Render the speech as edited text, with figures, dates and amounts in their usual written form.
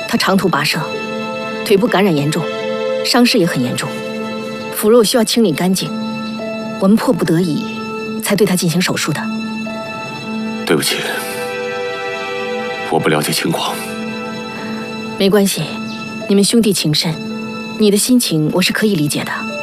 他长途跋涉，腿部感染严重，伤势也很严重，腐肉需要清理干净。我们迫不得已才对他进行手术的。 对不起，我不了解情况。 没关系，你们兄弟情深，你的心情我是可以理解的。